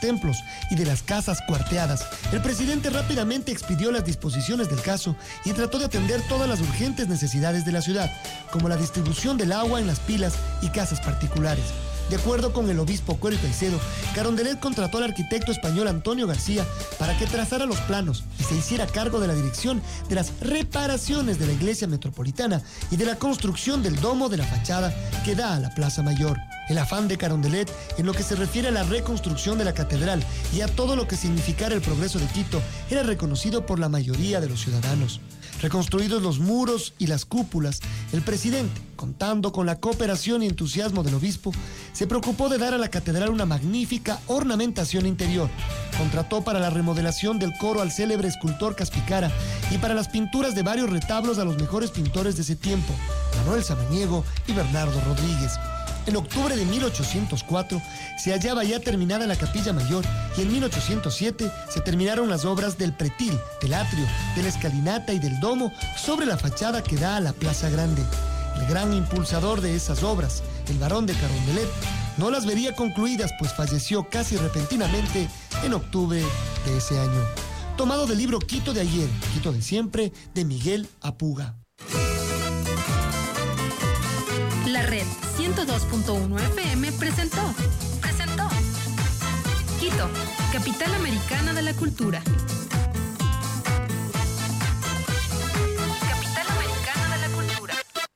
templos y de las casas cuarteadas. El presidente rápidamente expidió las disposiciones del caso y trató de atender todas las urgentes necesidades de la ciudad, como la distribución del agua en las pilas y casas particulares. De acuerdo con el obispo Cuero Caicedo, Carondelet contrató al arquitecto español Antonio García para que trazara los planos y se hiciera cargo de la dirección de las reparaciones de la iglesia metropolitana y de la construcción del domo de la fachada que da a la Plaza Mayor. El afán de Carondelet en lo que se refiere a la reconstrucción de la catedral y a todo lo que significara el progreso de Quito era reconocido por la mayoría de los ciudadanos. Reconstruidos los muros y las cúpulas, el presidente, contando con la cooperación y entusiasmo del obispo, se preocupó de dar a la catedral una magnífica ornamentación interior. Contrató para la remodelación del coro al célebre escultor Caspicara y para las pinturas de varios retablos a los mejores pintores de ese tiempo, Manuel Samaniego y Bernardo Rodríguez. En octubre de 1804 se hallaba ya terminada la capilla mayor y en 1807 se terminaron las obras del pretil, del atrio, de la escalinata y del domo sobre la fachada que da a la Plaza Grande. El gran impulsador de esas obras, el barón de Carondelet, no las vería concluidas pues falleció casi repentinamente en octubre de ese año. Tomado del libro Quito de ayer, Quito de siempre, de Miguel Apuga. La red 102.1 FM presentó Quito, capital americana de la cultura. Capital americana de la cultura.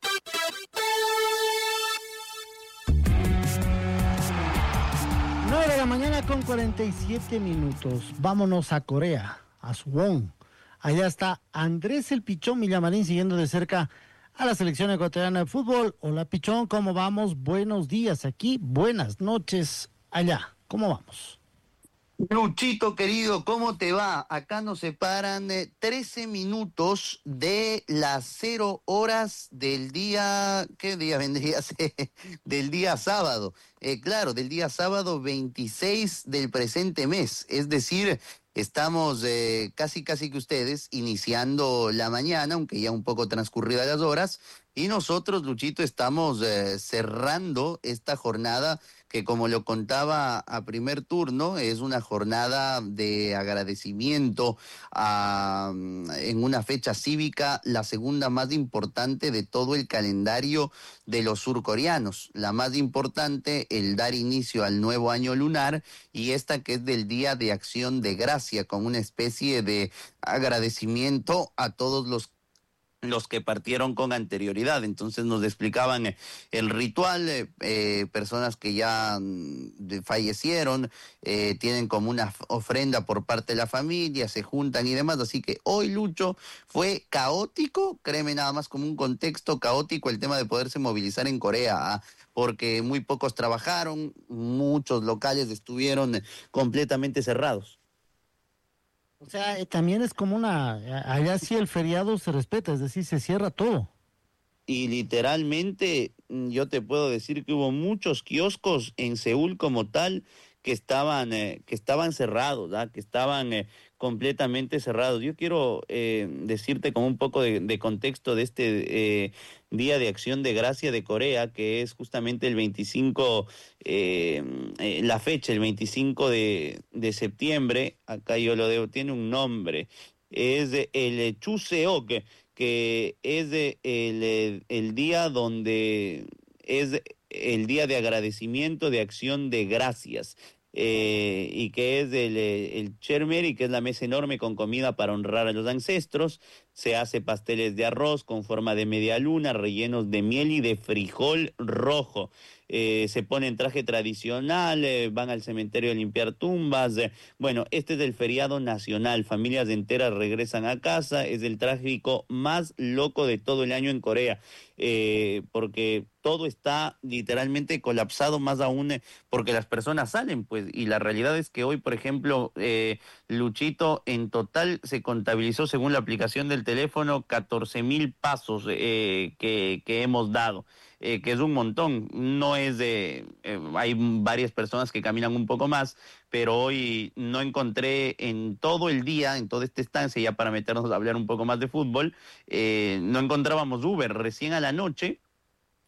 Nueve de la mañana con 47 minutos. Vámonos a Corea, a Suwon. Allá está Andrés el Pichón Villamarín siguiendo de cerca a la selección ecuatoriana de fútbol. Hola Pichón, ¿cómo vamos? Buenos días aquí, buenas noches allá. ¿Cómo vamos? Luchito querido, ¿cómo te va? Acá nos separan 13 minutos de las 0 horas del día, ¿qué día vendría a ser? Del día sábado. Claro, del día sábado 26 del presente mes, es decir, estamos casi que ustedes iniciando la mañana, aunque ya un poco transcurridas las horas, y nosotros, Luchito, estamos cerrando esta jornada que, como lo contaba a primer turno, es una jornada de agradecimiento en una fecha cívica, la segunda más importante de todo el calendario de los surcoreanos. La más importante, el dar inicio al nuevo año lunar, y esta que es del Día de Acción de Gracia, con una especie de agradecimiento a todos los que partieron con anterioridad. Entonces nos explicaban el ritual, personas que ya fallecieron, tienen como una ofrenda por parte de la familia, se juntan y demás, así que hoy, Lucho, fue caótico, créeme, nada más como un contexto caótico el tema de poderse movilizar en Corea, porque muy pocos trabajaron, muchos locales estuvieron completamente cerrados. O sea, también es como allá sí el feriado se respeta, es decir, se cierra todo. Y literalmente yo te puedo decir que hubo muchos kioscos en Seúl como tal que estaban cerrados, ¿verdad? Que estaban completamente cerrados. Yo quiero decirte con un poco de contexto de este Día de Acción de Gracia de Corea, que es justamente el 25, la fecha, el 25 de septiembre, acá yo lo debo, tiene un nombre, es el Chuseok, que es el día donde es el día de agradecimiento, de acción de gracias, y que es el Chermeri, que es la mesa enorme con comida para honrar a los ancestros. Se hace pasteles de arroz con forma de media luna, rellenos de miel y de frijol rojo. Se ponen traje tradicional, van al cementerio a limpiar tumbas. Bueno, este es el feriado nacional, familias enteras regresan a casa, es el tráfico más loco de todo el año en Corea, porque todo está literalmente colapsado, más aún porque las personas salen, pues, y la realidad es que hoy, por ejemplo, Luchito, en total se contabilizó, según la aplicación del teléfono, 14,000 pasos que hemos dado. Que es un montón, no es hay varias personas que caminan un poco más, pero hoy no encontré en todo el día, en toda esta estancia, ya para meternos a hablar un poco más de fútbol, no encontrábamos Uber. Recién a la noche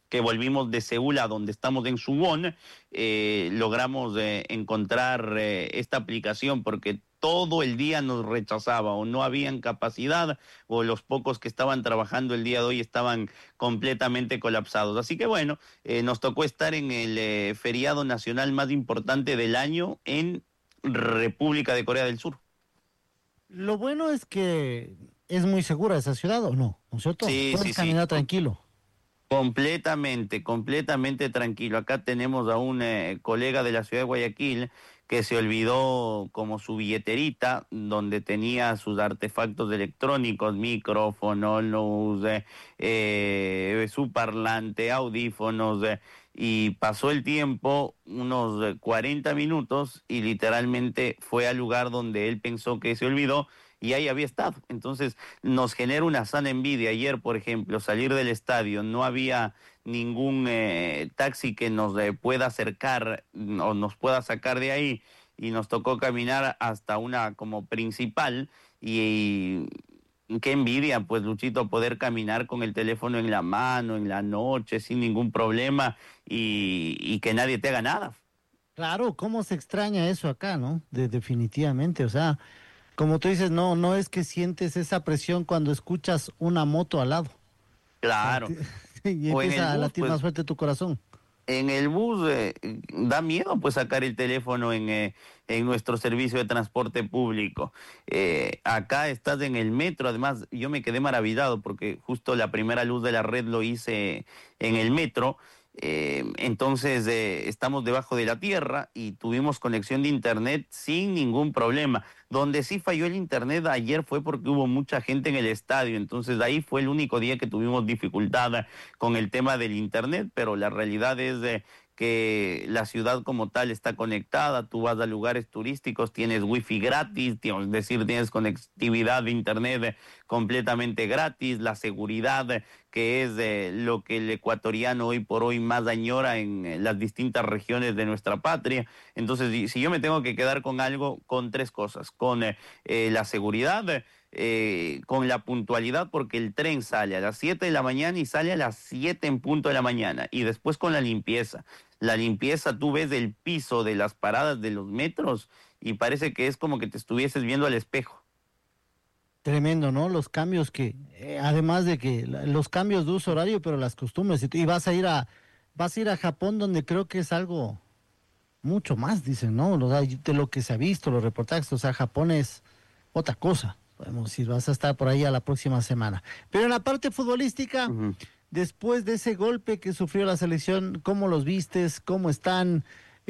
que volvimos de Seúl a donde estamos en Suwon, logramos encontrar esta aplicación porque todo el día nos rechazaba o no habían capacidad o los pocos que estaban trabajando el día de hoy estaban completamente colapsados. Así que bueno, nos tocó estar en el feriado nacional más importante del año en República de Corea del Sur. Lo bueno es que es muy segura esa ciudad, ¿o no? ¿No es cierto? Sí, Puedes sí, caminar sí. tranquilo. Completamente tranquilo. Acá tenemos a un colega de la ciudad de Guayaquil que se olvidó como su billeterita, donde tenía sus artefactos electrónicos, micrófono, luz, su parlante, audífonos, y pasó el tiempo, unos 40 minutos, y literalmente fue al lugar donde él pensó que se olvidó, y ahí había estado. Entonces nos genera una sana envidia. Ayer, por ejemplo, salir del estadio, no había ningún taxi que nos pueda acercar o nos pueda sacar de ahí, y nos tocó caminar hasta una como principal, y qué envidia, pues, Luchito, poder caminar con el teléfono en la mano, en la noche, sin ningún problema, y que nadie te haga nada. Claro, ¿cómo se extraña eso acá, no? Definitivamente, o sea, como tú dices, no es que sientes esa presión cuando escuchas una moto al lado. O sea, Claro. y O en empieza el a bus, latir pues, más fuerte tu corazón. en el bus da miedo pues sacar el teléfono en nuestro servicio de transporte público. Acá estás en el metro, además yo me quedé maravillado porque justo la primera luz de la red lo hice en el metro. Entonces estamos debajo de la tierra y tuvimos conexión de internet sin ningún problema. Donde sí falló el internet ayer fue porque hubo mucha gente en el estadio, entonces ahí fue el único día que tuvimos dificultad con el tema del internet, pero la realidad es que la ciudad como tal está conectada. Tú vas a lugares turísticos, tienes wifi gratis, es decir, tienes conectividad de internet completamente gratis, la seguridad que es lo que el ecuatoriano hoy por hoy más añora en las distintas regiones de nuestra patria. Entonces, si yo me tengo que quedar con algo, con tres cosas: con la seguridad, con la puntualidad, porque el tren sale a las 7 de la mañana y sale a las 7 en punto de la mañana, y después con la limpieza. La limpieza, tú ves el piso de las paradas de los metros y parece que es como que te estuvieses viendo al espejo. Tremendo, ¿no? Los cambios que, además de que los cambios de uso horario, pero las costumbres, y vas a ir a Japón, donde creo que es algo mucho más, dicen, ¿no? O sea, de lo que se ha visto, los reportajes, o sea, Japón es otra cosa. Podemos decir, vas a estar por ahí a la próxima semana. Pero en la parte futbolística, Ujú. después de ese golpe que sufrió la selección, ¿cómo los vistes? ¿Cómo están?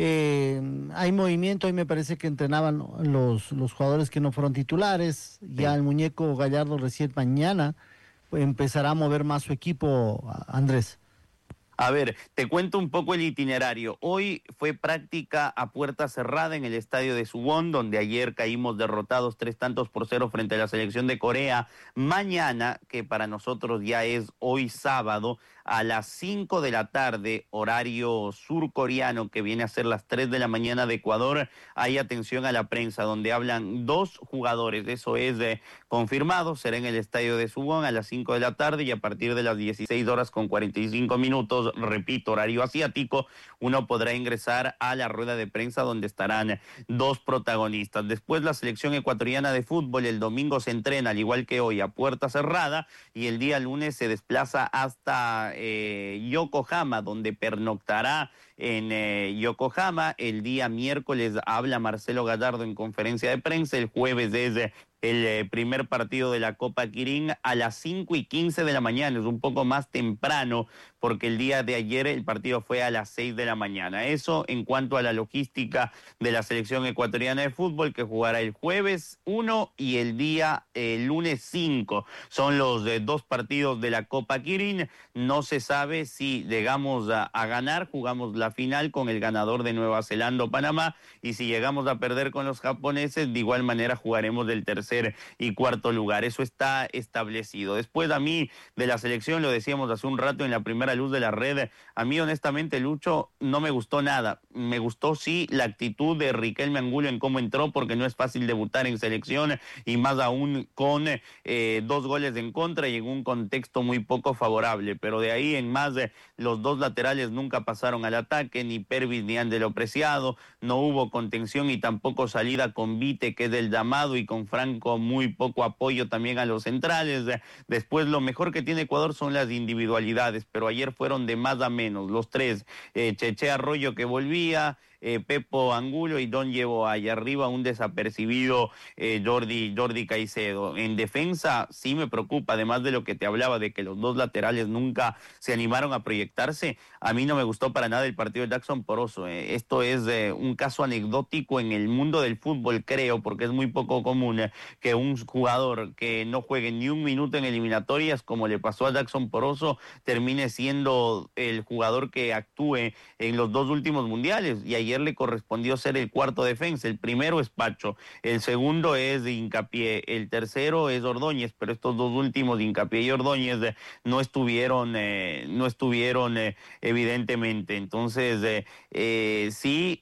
Hay movimiento, ahí me parece que entrenaban los jugadores que no fueron titulares. Ya el muñeco Gallardo recién mañana empezará a mover más su equipo, Andrés. A ver, te cuento un poco el itinerario. Hoy fue práctica a puerta cerrada en el estadio de Suwon, donde ayer caímos derrotados 3-0 frente a la selección de Corea. Mañana, que para nosotros ya es hoy sábado, a las 5 de la tarde, horario surcoreano, que viene a ser las 3 de la mañana de Ecuador, hay atención a la prensa, donde hablan dos jugadores. Eso es confirmado, será en el estadio de Suwon a las 5 de la tarde, y a partir de las 16:45, repito, horario asiático, uno podrá ingresar a la rueda de prensa donde estarán dos protagonistas. Después, la selección ecuatoriana de fútbol el domingo se entrena, al igual que hoy, a puerta cerrada, y el día lunes se desplaza hasta Yokohama, donde pernoctará en Yokohama. El día miércoles habla Marcelo Gallardo en conferencia de prensa. El jueves es el primer partido de la Copa Kirin a las 5:15 de la mañana. Es un poco más temprano porque el día de ayer el partido fue a las 6 de la mañana. Eso en cuanto a la logística de la selección ecuatoriana de fútbol, que jugará el jueves 1 y el día lunes 5. Son los dos partidos de la Copa Kirin. No se sabe si llegamos a ganar, jugamos la final con el ganador de Nueva Zelanda o Panamá, y si llegamos a perder con los japoneses, de igual manera jugaremos del tercer tercer y cuarto lugar. Eso está establecido. Después, a mí, de la selección, lo decíamos hace un rato en la primera luz de la red, a mí honestamente, Lucho, no me gustó nada. Me gustó sí la actitud de Riquelme Angulo en cómo entró, porque no es fácil debutar en selección y más aún con 2 goles en contra y en un contexto muy poco favorable, pero de ahí en más, los 2 laterales nunca pasaron al ataque, ni Pervis ni Ángelo Preciado, no hubo contención y tampoco salida con Vite, que es del llamado, y con Franco muy poco apoyo también a los centrales. Después, lo mejor que tiene Ecuador son las individualidades, pero ayer fueron de más a menos, los 3, Cheche Arroyo que volvía, Pepo Angulo y Don llevó ahí arriba un desapercibido Jordi Caicedo. En defensa sí me preocupa, además de lo que te hablaba de que los 2 laterales nunca se animaron a proyectarse. A mí no me gustó para nada el partido de Jackson Poroso. Esto es un caso anecdótico en el mundo del fútbol, creo, porque es muy poco común que un jugador que no juegue ni un minuto en eliminatorias, como le pasó a Jackson Poroso, termine siendo el jugador que actúe en los 2 últimos mundiales. Y ayer le correspondió ser el cuarto defensa. El primero es Pacho, el segundo es Hincapié, el tercero es Ordóñez, pero estos 2 últimos, Hincapié y Ordóñez, no estuvieron evidentemente. Entonces, sí,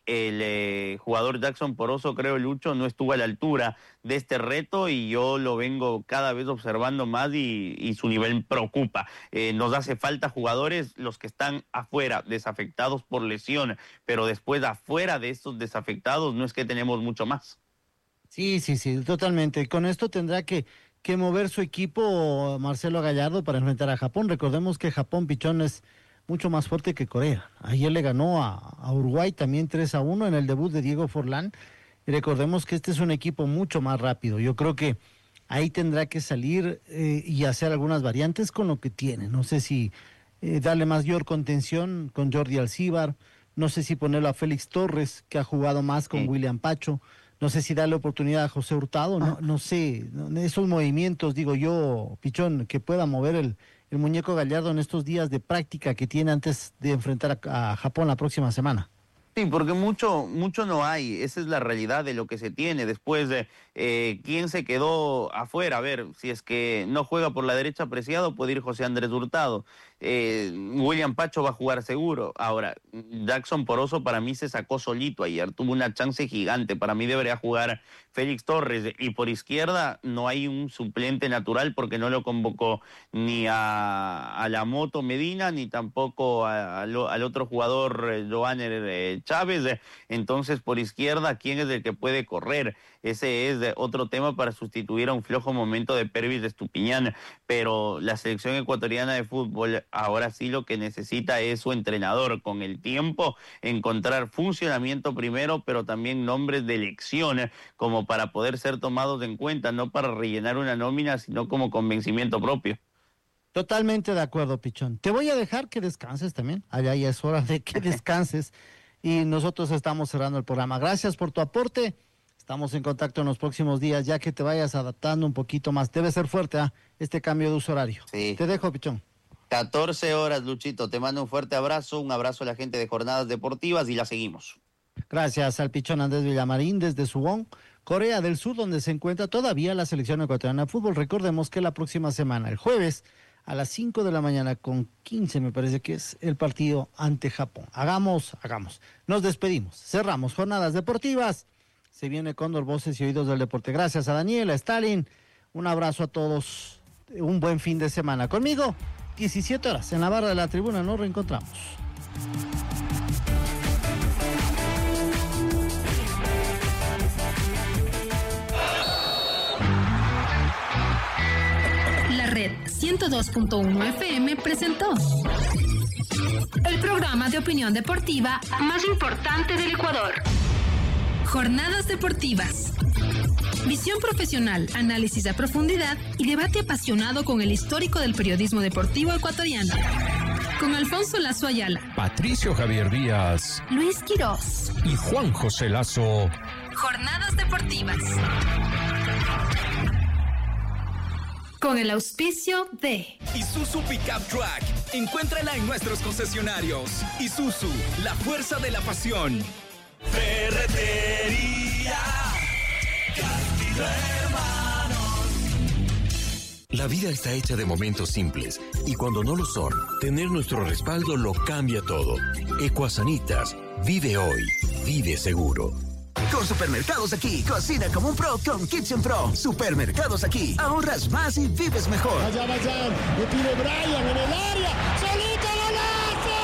el jugador Jackson Poroso, creo, Lucho, no estuvo a la altura de este reto y yo lo vengo cada vez observando más y su nivel preocupa. Nos hace falta jugadores, los que están afuera, desafectados por lesión, pero después afuera de estos desafectados no es que tenemos mucho más. Sí, totalmente. Con esto tendrá que mover su equipo Marcelo Gallardo para enfrentar a Japón. Recordemos que Japón, Pichón, es mucho más fuerte que Corea. Ayer le ganó a Uruguay también 3-1 en el debut de Diego Forlán. Y recordemos que este es un equipo mucho más rápido. Yo creo que ahí tendrá que salir y hacer algunas variantes con lo que tiene. No sé si darle mayor contención con Jordi Alcíbar. No sé si ponerlo a Félix Torres, que ha jugado más con William Pacho. No sé si darle oportunidad a José Hurtado. No sé, esos movimientos, digo yo, Pichón, que pueda mover el muñeco Gallardo en estos días de práctica que tiene antes de enfrentar a Japón la próxima semana. Sí, porque mucho no hay, esa es la realidad de lo que se tiene. Después, ¿quién se quedó afuera? A ver, si es que no juega por la derecha Preciado, puede ir José Andrés Hurtado. William Pacho va a jugar seguro. Ahora, Jackson Poroso para mí se sacó solito ayer, tuvo una chance gigante. Para mí debería jugar Félix Torres, y por izquierda no hay un suplente natural porque no lo convocó ni a la Moto Medina ni tampoco al otro jugador, Joaner Chávez. Entonces, por izquierda, ¿quién es el que puede correr? Ese es otro tema para sustituir a un flojo momento de Pervis de Estupiñán, pero la selección ecuatoriana de fútbol ahora sí lo que necesita es su entrenador, con el tiempo encontrar funcionamiento primero, pero también nombres de elección como para poder ser tomados en cuenta, no para rellenar una nómina, sino como convencimiento propio. Totalmente de acuerdo, Pichón. Te voy a dejar que descanses también. Allá ya es hora de que descanses y nosotros estamos cerrando el programa. Gracias por tu aporte. Estamos en contacto en los próximos días, ya que te vayas adaptando un poquito más. Debe ser fuerte este cambio de uso horario. Sí. Te dejo, Pichón. 14 horas, Luchito. Te mando un fuerte abrazo, un abrazo a la gente de Jornadas Deportivas y la seguimos. Gracias al Pichón Andrés Villamarín desde Suwon, Corea del Sur, donde se encuentra todavía la selección ecuatoriana de fútbol. Recordemos que la próxima semana, el jueves, a las 5 de la mañana con 15, me parece que es el partido ante Japón. Hagamos. Nos despedimos. Cerramos Jornadas Deportivas. Se viene Cóndor, Voces y Oídos del Deporte. Gracias a Daniel, a Stalin. Un abrazo a todos. Un buen fin de semana. Conmigo, 17 horas en la barra de la tribuna. Nos reencontramos. La red 102.1 FM presentó el programa de opinión deportiva más importante del Ecuador. Jornadas Deportivas. Visión profesional, análisis a profundidad y debate apasionado con el histórico del periodismo deportivo ecuatoriano. Con Alfonso Lazo Ayala, Patricio Javier Díaz, Luis Quirós y Juan José Lazo. Jornadas Deportivas. Con el auspicio de Isuzu Pickup Truck. Encuéntrala en nuestros concesionarios. Isuzu, la fuerza de la pasión. Ferretería Castillo Hermano. La vida está hecha de momentos simples y cuando no lo son, tener nuestro respaldo lo cambia todo. Ecuasanitas, vive hoy, vive seguro. Con Supermercados Aquí, cocina como un pro con Kitchen Pro. Supermercados Aquí, ahorras más y vives mejor. Allá, le pide Brian en el área, solito golazo.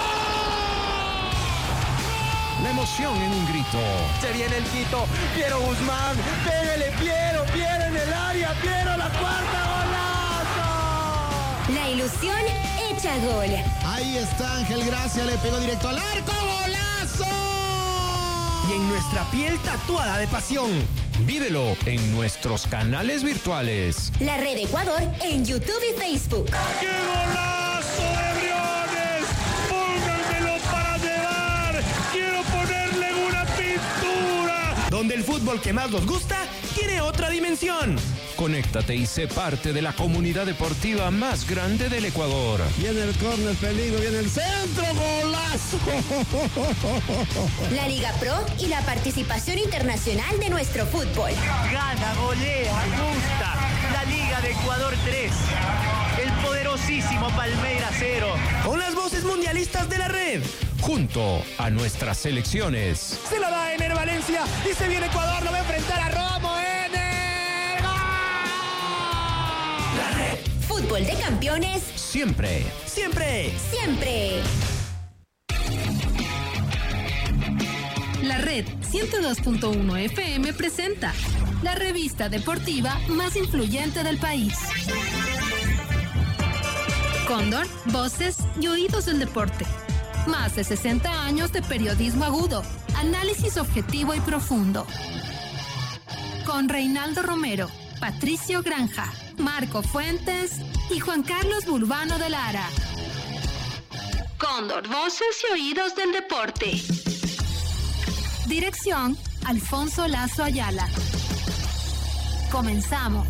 La emoción en un grito. Se viene el Quito, Piero Guzmán, pégale Piero en el área, Piero la cuarta, golazo. La ilusión hecha gol. Ahí está Ángel Gracia, le pegó directo al arco, golazo. Y en nuestra piel tatuada de pasión. Vívelo en nuestros canales virtuales. La Red Ecuador en YouTube y Facebook. ¡Qué golazo de Briones! ¡Pónganmelo para llevar! ¡Quiero ponerle una pintura! Donde el fútbol que más nos gusta tiene otra dimensión. Conéctate y sé parte de la comunidad deportiva más grande del Ecuador. Viene el córner, peligro, viene el centro, golazo. La Liga Pro y la participación internacional de nuestro fútbol. Gana, golea, gusta. La Liga de Ecuador 3. El poderosísimo Palmeiras 0. Con las voces mundialistas de la red. Junto a nuestras selecciones. Se la da Ener Valencia y se viene Ecuador, lo va a enfrentar a Romo. La Red. Fútbol de campeones. Siempre. Siempre. Siempre. La Red 102.1 FM presenta la revista deportiva más influyente del país. Cóndor, voces y oídos del deporte. Más de 60 años de periodismo agudo, análisis objetivo y profundo. Con Reinaldo Romero, Patricio Granja, Marco Fuentes y Juan Carlos Burbano de Lara. Cóndor, voces y oídos del deporte. Dirección, Alfonso Lazo Ayala. Comenzamos.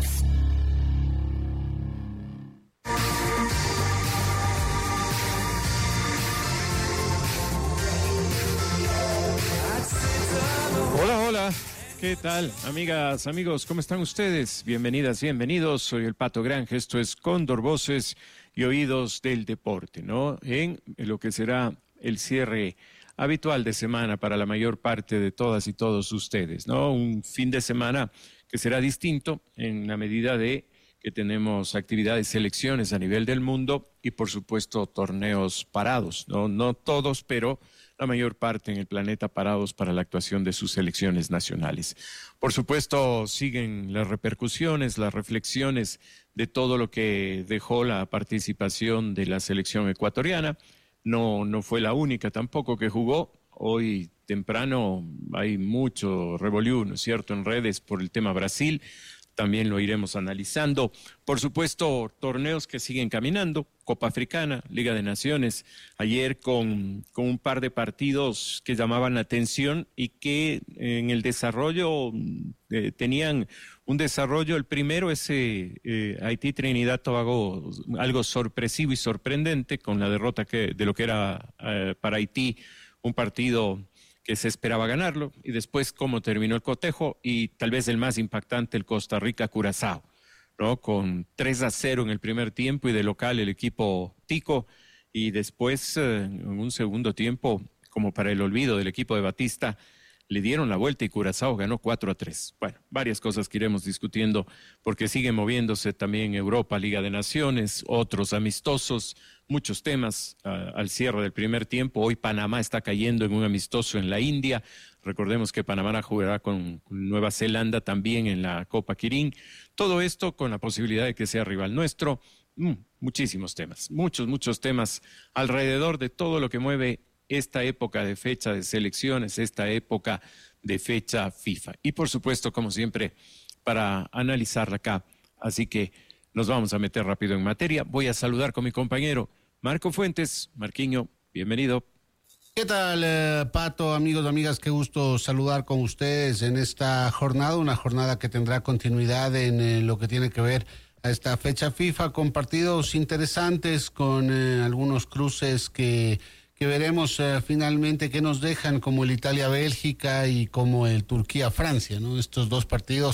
Hola. ¿Qué tal, amigas, amigos? ¿Cómo están ustedes? Bienvenidas, bienvenidos. Soy el Pato Granja. Esto es Cóndor, voces y oídos del deporte, ¿no? En lo que será el cierre habitual de semana para la mayor parte de todas y todos ustedes, ¿no? Un fin de semana que será distinto en la medida de que tenemos actividades, selecciones a nivel del mundo y, por supuesto, torneos parados, ¿no? No todos, pero la mayor parte en el planeta parados para la actuación de sus selecciones nacionales. Por supuesto, siguen las repercusiones, las reflexiones de todo lo que dejó la participación de la selección ecuatoriana. No fue la única tampoco que jugó. Hoy temprano hay mucho revolú, ¿no es cierto?, en redes por el tema Brasil. También lo iremos analizando. Por supuesto, torneos que siguen caminando, Copa Africana, Liga de Naciones, ayer con un par de partidos que llamaban la atención y que en el desarrollo tenían un desarrollo, el primero es Haití-Trinidad-Tobago, algo sorpresivo y sorprendente con la derrota de lo que era para Haití un partido que se esperaba ganarlo, y después cómo terminó el cotejo, y tal vez el más impactante, el Costa Rica-Curazao, ¿no? Con 3-0 en el primer tiempo y de local el equipo tico, y después en un segundo tiempo, como para el olvido del equipo de Batista, le dieron la vuelta y Curazao ganó 4-3. Bueno, varias cosas que iremos discutiendo porque sigue moviéndose también Europa, Liga de Naciones, otros amistosos, muchos temas al cierre del primer tiempo. Hoy Panamá está cayendo en un amistoso en la India. Recordemos que Panamá jugará con Nueva Zelanda también en la Copa Quirín. Todo esto con la posibilidad de que sea rival nuestro. Muchísimos temas, muchos temas alrededor de todo lo que mueve esta época de fecha de selecciones, esta época de fecha FIFA. Y por supuesto, como siempre, para analizarla acá. Así que nos vamos a meter rápido en materia. Voy a saludar con mi compañero Marco Fuentes. Marquiño, bienvenido. ¿Qué tal, Pato, amigos, amigas? Qué gusto saludar con ustedes en esta jornada, una jornada que tendrá continuidad en lo que tiene que ver a esta fecha FIFA, con partidos interesantes, con algunos cruces que veremos finalmente qué nos dejan, como el Italia-Bélgica y como el Turquía-Francia, ¿no? Estos dos partidos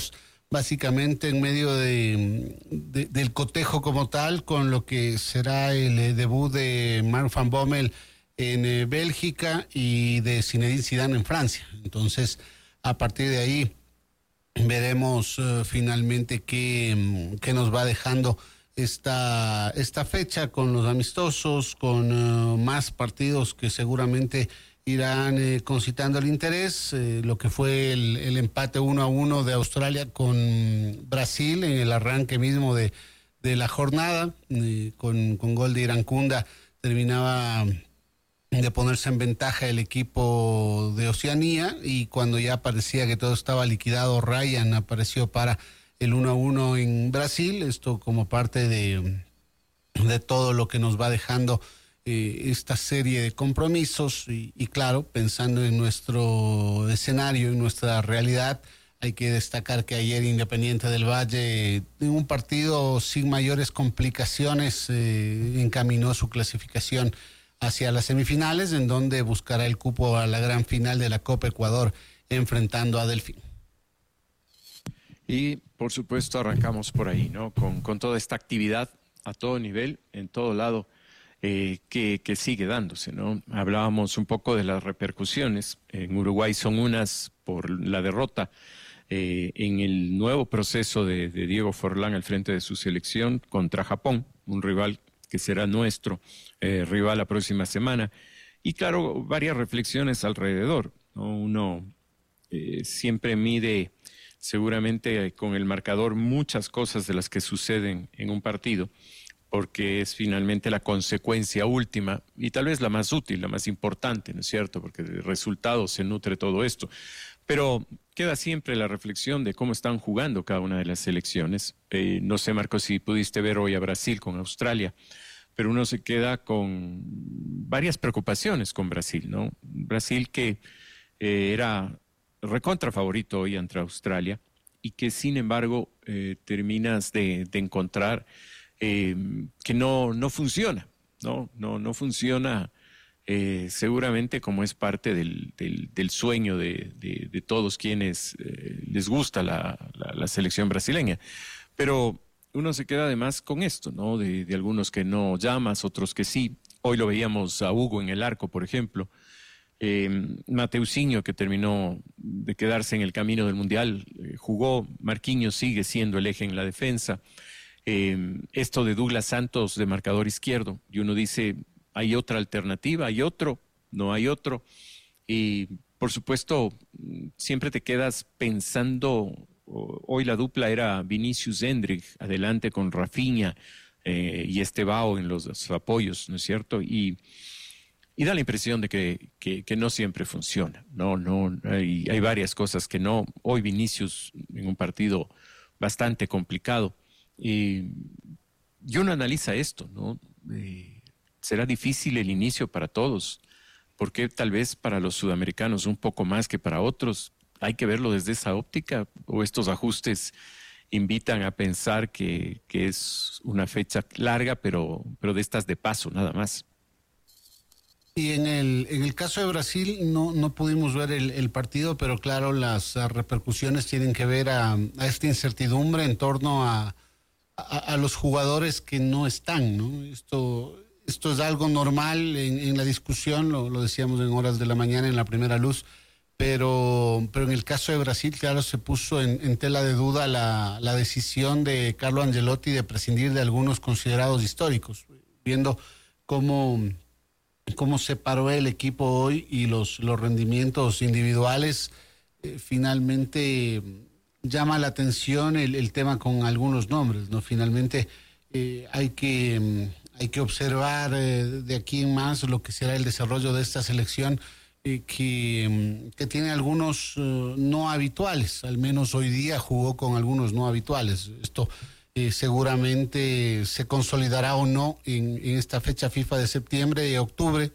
básicamente en medio del cotejo como tal, con lo que será el debut de Mark van Bommel en Bélgica y de Zinedine Zidane en Francia. Entonces, a partir de ahí veremos finalmente qué nos va dejando esta fecha con los amistosos, con más partidos que seguramente irán concitando el interés. Lo que fue el empate 1-1 de Australia con Brasil en el arranque mismo de la jornada, con gol de Irankunda, terminaba de ponerse en ventaja el equipo de Oceanía, y cuando ya parecía que todo estaba liquidado, Ryan apareció para el 1-1 en Brasil. Esto como parte de todo lo que nos va dejando esta serie de compromisos y claro, pensando en nuestro escenario, en nuestra realidad, hay que destacar que ayer Independiente del Valle, en un partido sin mayores complicaciones, encaminó su clasificación hacia las semifinales, en donde buscará el cupo a la gran final de la Copa Ecuador, enfrentando a Delfín. Y por supuesto arrancamos por ahí, ¿no? Con toda esta actividad a todo nivel, en todo lado, que sigue dándose, ¿no? Hablábamos un poco de las repercusiones. En Uruguay son unas por la derrota en el nuevo proceso de Diego Forlán al frente de su selección contra Japón, un rival que será nuestro rival la próxima semana. Y claro, varias reflexiones alrededor, ¿no? Uno siempre mide seguramente con el marcador muchas cosas de las que suceden en un partido, porque es finalmente la consecuencia última y tal vez la más útil, la más importante, ¿no es cierto? Porque de resultados se nutre todo esto. Pero queda siempre la reflexión de cómo están jugando cada una de las selecciones. No sé, Marco, si pudiste ver hoy a Brasil con Australia, pero uno se queda con varias preocupaciones con Brasil, ¿no? Brasil que era recontra favorito hoy ante Australia y que sin embargo terminas de encontrar que no funciona, no funciona seguramente como es parte del sueño de todos quienes les gusta la selección brasileña. Pero uno se queda además con esto, ¿no? De algunos que no llamas, otros que sí. Hoy lo veíamos a Hugo en el arco, por ejemplo. Mateusinho, que terminó de quedarse en el camino del Mundial, jugó. Marquinhos sigue siendo el eje en la defensa. Esto de Douglas Santos de marcador izquierdo, y uno dice, ¿hay otra alternativa? ¿Hay otro? ¿No hay otro? Y por supuesto, siempre te quedas pensando, hoy la dupla era Vinicius Endrick, adelante con Rafinha y Estevao en los apoyos, ¿no es cierto? Y da la impresión de que no siempre funciona, hay varias cosas que no. Hoy Vinicius en un partido bastante complicado. Y uno analiza esto, ¿no? Será difícil el inicio para todos, porque tal vez para los sudamericanos un poco más que para otros. Hay que verlo desde esa óptica, o estos ajustes invitan a pensar que es una fecha larga, pero de estas de paso, nada más. Y en el caso de Brasil no pudimos ver el partido, pero claro, las repercusiones tienen que ver a esta incertidumbre en torno a los jugadores que no están, ¿no? Esto es algo normal en la discusión, lo decíamos en horas de la mañana en la primera luz, pero en el caso de Brasil, claro, se puso en tela de duda la decisión de Carlo Ancelotti de prescindir de algunos considerados históricos, viendo cómo se paró el equipo hoy y los rendimientos individuales. Finalmente llama la atención el tema con algunos nombres, ¿no? Finalmente hay que observar de aquí en más lo que será el desarrollo de esta selección que tiene algunos no habituales. Al menos hoy día jugó con algunos no habituales. Esto seguramente se consolidará o no en esta fecha FIFA de septiembre y octubre,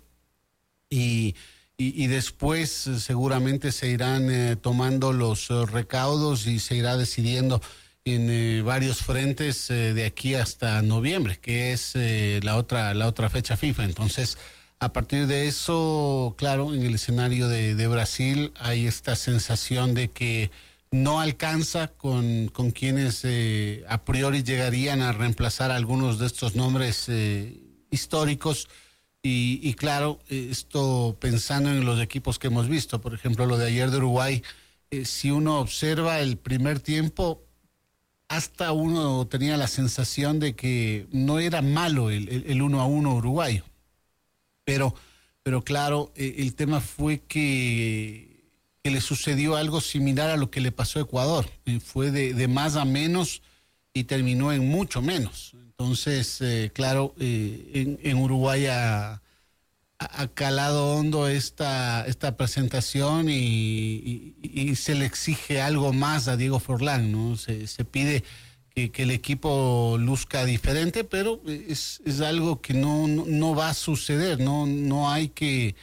y después seguramente se irán tomando los recaudos y se irá decidiendo en varios frentes de aquí hasta noviembre, que es la otra fecha FIFA. Entonces, a partir de eso, claro, en el escenario de Brasil hay esta sensación de que no alcanza con quienes a priori llegarían a reemplazar algunos de estos nombres históricos. Y claro, esto pensando en los equipos que hemos visto, por ejemplo, lo de ayer de Uruguay, si uno observa el primer tiempo, hasta uno tenía la sensación de que no era malo el 1-1 uruguayo. Pero claro, el tema fue que le sucedió algo similar a lo que le pasó a Ecuador. Fue de más a menos y terminó en mucho menos. Entonces, claro, en Uruguay ha calado hondo esta presentación y se le exige algo más a Diego Forlán, ¿no? Se pide que el equipo luzca diferente, pero es algo que no va a suceder, no hay que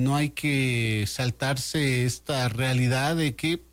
saltarse esta realidad de que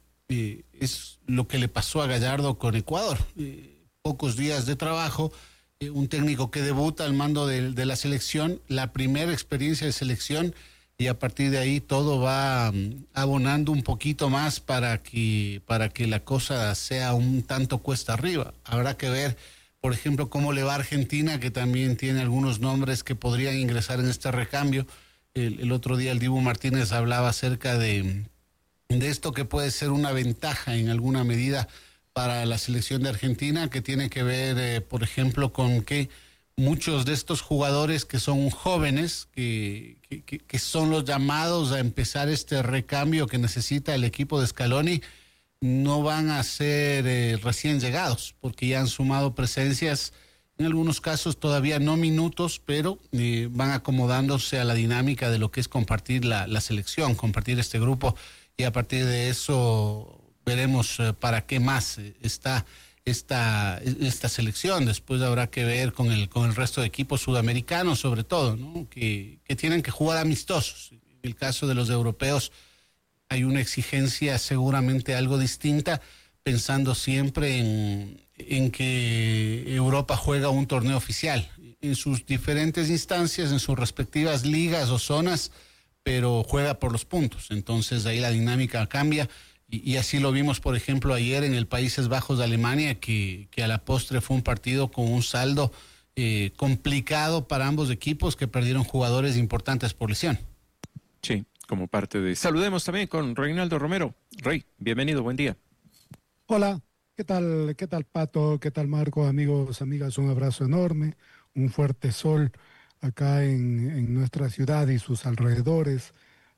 es lo que le pasó a Gallardo con Ecuador. Pocos días de trabajo, un técnico que debuta al mando de la selección, la primera experiencia de selección, y a partir de ahí todo va abonando un poquito más para que la cosa sea un tanto cuesta arriba. Habrá que ver, por ejemplo, cómo le va a Argentina, que también tiene algunos nombres que podrían ingresar en este recambio. El otro día el Dibu Martínez hablaba acerca de esto que puede ser una ventaja en alguna medida para la selección de Argentina, que tiene que ver, por ejemplo, con que muchos de estos jugadores que son jóvenes, que son los llamados a empezar este recambio que necesita el equipo de Scaloni, no van a ser recién llegados, porque ya han sumado presencias, en algunos casos todavía no minutos, pero van acomodándose a la dinámica de lo que es compartir la selección, compartir este grupo, y a partir de eso veremos para qué más está esta selección. Después habrá que ver con el resto de equipos sudamericanos, sobre todo, ¿no? que tienen que jugar amistosos. En el caso de los europeos hay una exigencia seguramente algo distinta, pensando siempre en que Europa juega un torneo oficial en sus diferentes instancias, en sus respectivas ligas o zonas, pero juega por los puntos. Entonces ahí la dinámica cambia. Y así lo vimos, por ejemplo, ayer en el Países Bajos de Alemania, que a la postre fue un partido con un saldo complicado para ambos equipos, que perdieron jugadores importantes por lesión. Sí, como parte de... Saludemos también con Reinaldo Romero. Rey, bienvenido, buen día. Hola, ¿qué tal Pato? ¿Qué tal Marco? Amigos, amigas, un abrazo enorme, un fuerte sol acá en nuestra ciudad y sus alrededores.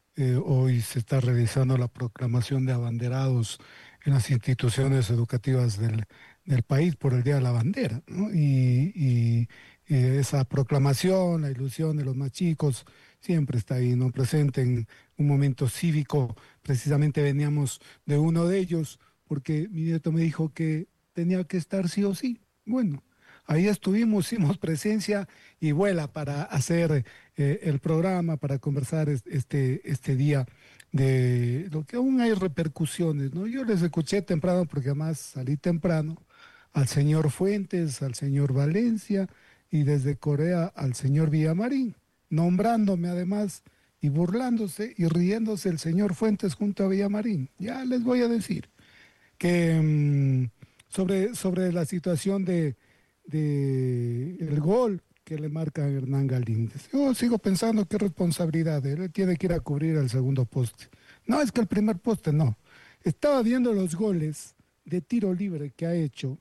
Hoy se está realizando la proclamación de abanderados en las instituciones educativas del país por el Día de la Bandera, ¿no? Y esa proclamación, la ilusión de los más chicos, siempre está ahí, ¿no? Presente en un momento cívico. Precisamente veníamos de uno de ellos, porque mi nieto me dijo que tenía que estar sí o sí. Bueno, ahí estuvimos, hicimos presencia y vuela para hacer el programa, para conversar este día de lo que aún hay repercusiones, ¿no? Yo les escuché temprano, porque además salí temprano, al señor Fuentes, al señor Valencia y desde Corea al señor Villamarín, nombrándome además y burlándose y riéndose el señor Fuentes junto a Villamarín. Ya les voy a decir que sobre la situación de el gol que le marca a Hernán Galíndez. Yo sigo pensando qué responsabilidad de él tiene que ir a cubrir el segundo poste. No, es que el primer poste no. Estaba viendo los goles de tiro libre que ha hecho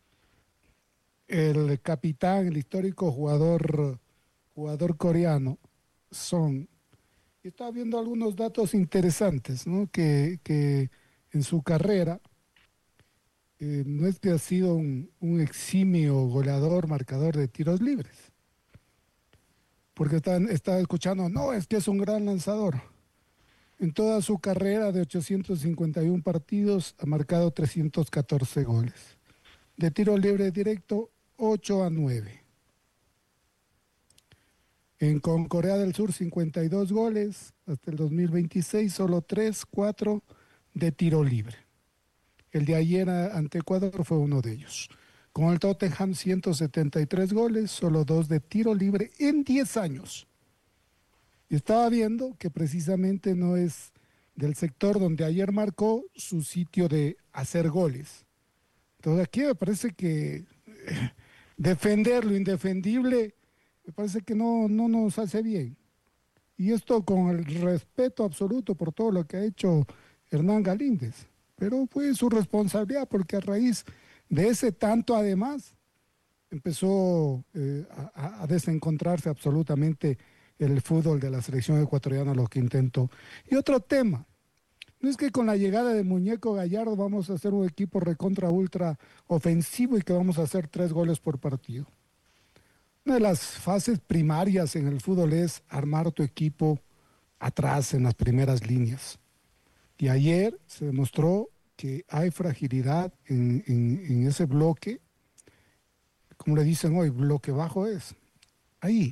el capitán, el histórico jugador coreano, Son. Y estaba viendo algunos datos interesantes, ¿no? Que en su carrera no es que ha sido un eximio goleador, marcador de tiros libres. Porque estaba escuchando, no, es que es un gran lanzador. En toda su carrera de 851 partidos ha marcado 314 goles. De tiro libre directo, 8-9. Con Corea del Sur, 52 goles. Hasta el 2026, solo 3-4 de tiro libre. El de ayer ante Ecuador fue uno de ellos. Con el Tottenham, 173 goles, solo 2 de tiro libre en 10 años. Y estaba viendo que precisamente no es del sector donde ayer marcó su sitio de hacer goles. Entonces aquí me parece que defender lo indefendible, me parece que no nos hace bien. Y esto con el respeto absoluto por todo lo que ha hecho Hernán Galíndez. Pero fue su responsabilidad, porque a raíz de ese tanto, además, empezó a desencontrarse absolutamente el fútbol de la selección ecuatoriana, lo que intentó. Y otro tema, no es que con la llegada de Muñeco Gallardo vamos a hacer un equipo recontra ultra ofensivo y que vamos a hacer 3 goles por partido. Una de las fases primarias en el fútbol es armar tu equipo atrás en las primeras líneas. Y ayer se demostró que hay fragilidad en ese bloque. Como le dicen hoy, bloque bajo es. Ahí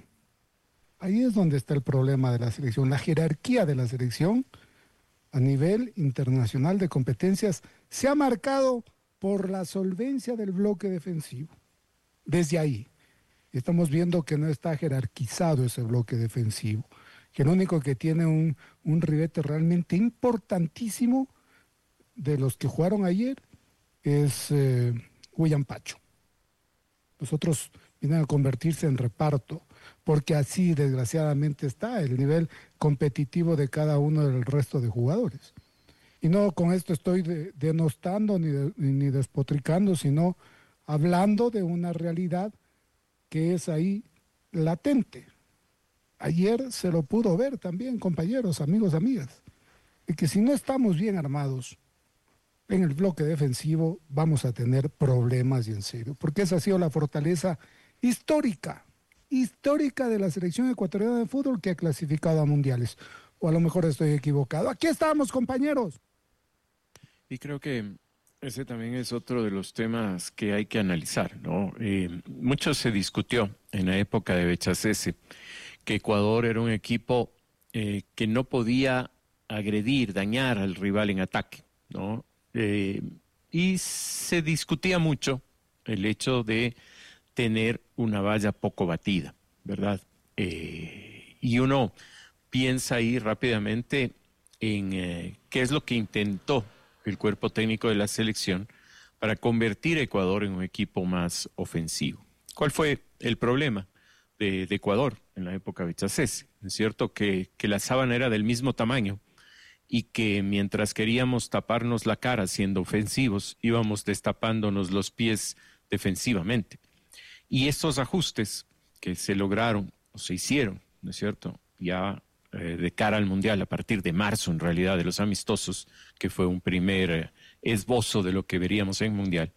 es donde está el problema de la selección. La jerarquía de la selección a nivel internacional de competencias se ha marcado por la solvencia del bloque defensivo. Desde ahí estamos viendo que no está jerarquizado ese bloque defensivo, que el único que tiene un ribete realmente importantísimo de los que jugaron ayer es William Pacho. Los otros vienen a convertirse en reparto, porque así desgraciadamente está el nivel competitivo de cada uno del resto de jugadores. Y no con esto estoy denostando ni despotricando, sino hablando de una realidad que es ahí latente. Ayer se lo pudo ver también, compañeros, amigos, amigas, de que si no estamos bien armados en el bloque defensivo vamos a tener problemas, y en serio, porque esa ha sido la fortaleza histórica de la selección ecuatoriana de fútbol, que ha clasificado a mundiales. O a lo mejor estoy equivocado. Aquí estamos, compañeros. Y creo que ese también es otro de los temas que hay que analizar, ¿no? Mucho se discutió en la época de Bechacese que Ecuador era un equipo que no podía agredir, dañar al rival en ataque, ¿no? Y se discutía mucho el hecho de tener una valla poco batida, ¿verdad? Y uno piensa ahí rápidamente en qué es lo que intentó el cuerpo técnico de la selección para convertir a Ecuador en un equipo más ofensivo. ¿Cuál fue el problema de Ecuador en la época de Bechacese? Es cierto que la sábana era del mismo tamaño y que mientras queríamos taparnos la cara siendo ofensivos, íbamos destapándonos los pies defensivamente. Y estos ajustes que se lograron o se hicieron, ¿no es cierto?, ya de cara al Mundial a partir de marzo, en realidad, de los amistosos, que fue un primer esbozo de lo que veríamos en Mundial,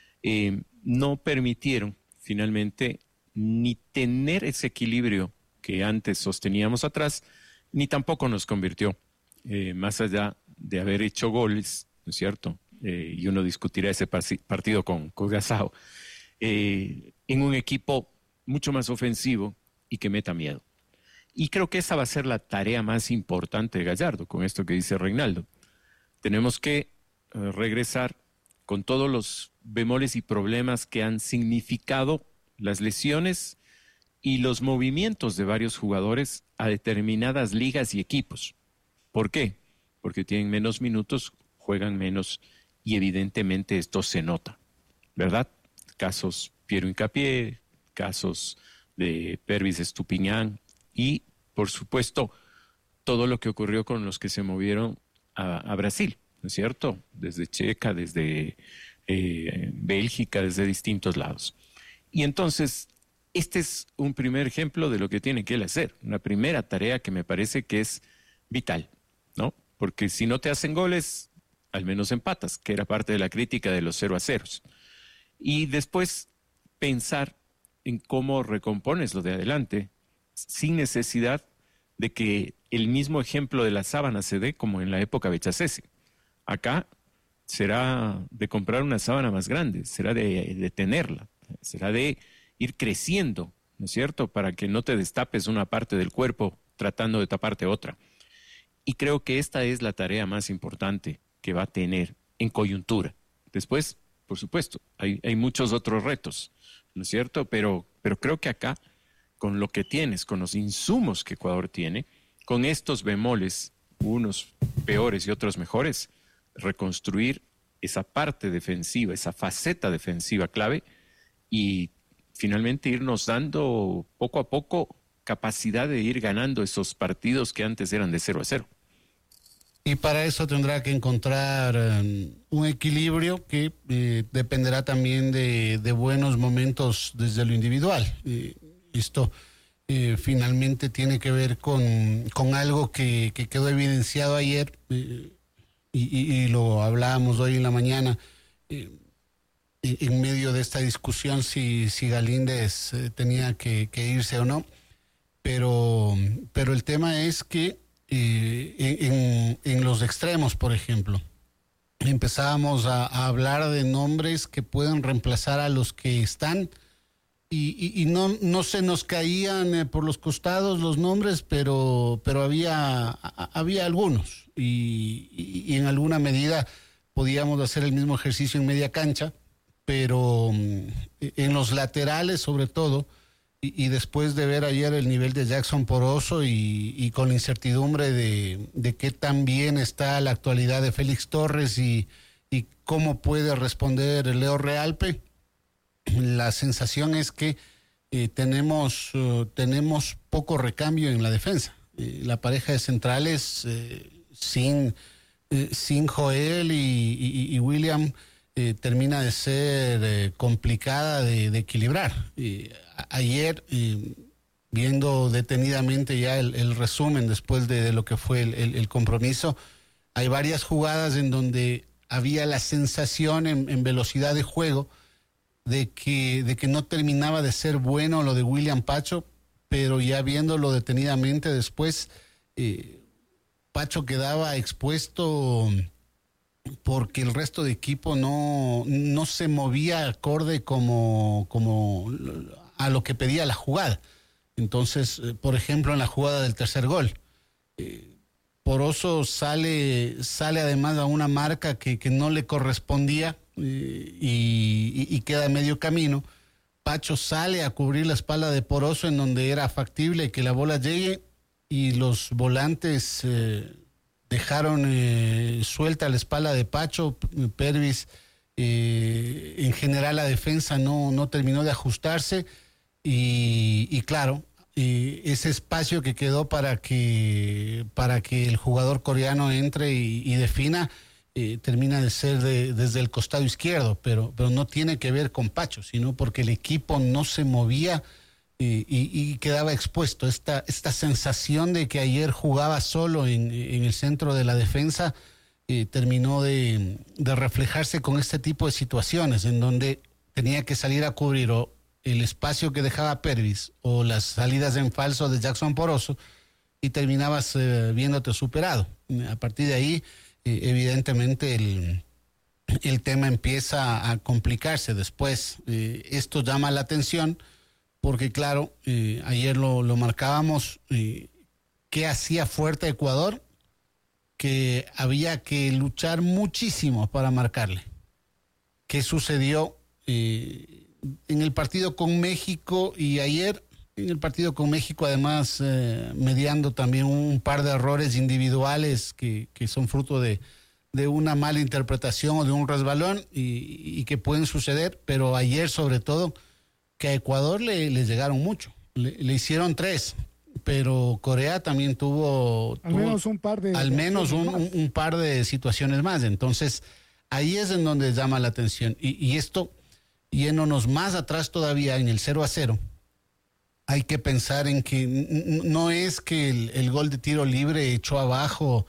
no permitieron finalmente ni tener ese equilibrio que antes sosteníamos atrás, ni tampoco nos convirtió, más allá de haber hecho goles, ¿no es cierto?, y uno discutirá ese partido con Curazao, en un equipo mucho más ofensivo y que meta miedo. Y creo que esa va a ser la tarea más importante de Gallardo, con esto que dice Reinaldo. Tenemos que regresar con todos los bemoles y problemas que han significado las lesiones y los movimientos de varios jugadores a determinadas ligas y equipos. ¿Por qué? Porque tienen menos minutos, juegan menos y evidentemente esto se nota, ¿verdad? Casos Piero Hincapié, casos de Pervis Estupiñán y, por supuesto, todo lo que ocurrió con los que se movieron a Brasil, ¿no es cierto? Desde Checa, desde Bélgica, desde distintos lados. Y entonces, este es un primer ejemplo de lo que tiene que él hacer, una primera tarea que me parece que es vital, ¿no? Porque si no te hacen goles, al menos empatas, que era parte de la crítica de los 0-0. Y después pensar en cómo recompones lo de adelante, sin necesidad de que el mismo ejemplo de la sábana se dé como en la época Bechacese. Acá será de comprar una sábana más grande, será de tenerla, será de ir creciendo, ¿no es cierto?, para que no te destapes una parte del cuerpo tratando de taparte otra. Y creo que esta es la tarea más importante que va a tener en coyuntura. Después, por supuesto, hay muchos otros retos, ¿no es cierto? Pero creo que acá, con lo que tienes, con los insumos que Ecuador tiene, con estos bemoles unos peores y otros mejores, reconstruir esa parte defensiva, esa faceta defensiva clave y finalmente irnos dando poco a poco capacidad de ir ganando esos partidos que antes eran de 0-0. Y para eso tendrá que encontrar un equilibrio que dependerá también de buenos momentos desde lo individual. Esto finalmente tiene que ver con algo que quedó evidenciado ayer y lo hablábamos hoy en la mañana en medio de esta discusión si Galíndez tenía que irse o no. Pero el tema es que en los extremos, por ejemplo, empezábamos a hablar de nombres que pueden reemplazar a los que están y no se nos caían por los costados los nombres, pero había algunos y en alguna medida podíamos hacer el mismo ejercicio en media cancha, pero en los laterales sobre todo. Y después de ver ayer el nivel de Jackson Poroso y con la incertidumbre de qué tan bien está la actualidad de Félix Torres y cómo puede responder Leo Realpe, la sensación es que tenemos poco recambio en la defensa. La pareja de centrales sin Joel y William termina de ser complicada de equilibrar. Ayer, viendo detenidamente ya el resumen después de lo que fue el compromiso, hay varias jugadas en donde había la sensación en velocidad de juego de que no terminaba de ser bueno lo de William Pacho, pero ya viéndolo detenidamente después, Pacho quedaba expuesto porque el resto de equipo no se movía acorde como a lo que pedía la jugada. Entonces, por ejemplo, en la jugada del tercer gol, Poroso sale además a una marca que no le correspondía y queda a medio camino. Pacho sale a cubrir la espalda de Poroso en donde era factible que la bola llegue y los volantes dejaron suelta la espalda de Pacho. Pervis, en general la defensa no terminó de ajustarse y claro, ese espacio que quedó para que el jugador coreano entre y defina termina de ser desde el costado izquierdo, pero no tiene que ver con Pacho, sino porque el equipo no se movía y quedaba expuesto. Esta sensación de que ayer jugaba solo en el centro de la defensa terminó de reflejarse con este tipo de situaciones en donde tenía que salir a cubrir o el espacio que dejaba Pervis o las salidas en falso de Jackson Poroso y terminabas viéndote superado. A partir de ahí, evidentemente el tema empieza a complicarse. Después esto llama la atención porque claro, ayer lo marcábamos, ¿qué hacía fuerte Ecuador? Que había que luchar muchísimo para marcarle. ¿Qué sucedió en el partido con México y ayer? En el partido con México, además, mediando también un par de errores individuales que son fruto de una mala interpretación o de un resbalón y que pueden suceder, pero ayer sobre todo, que a Ecuador le llegaron mucho. Le hicieron 3, pero Corea también tuvo al menos un par de situaciones más. Entonces, ahí es en donde llama la atención. Y esto, yéndonos más atrás todavía en el 0-0, hay que pensar en que no es que el gol de tiro libre echó abajo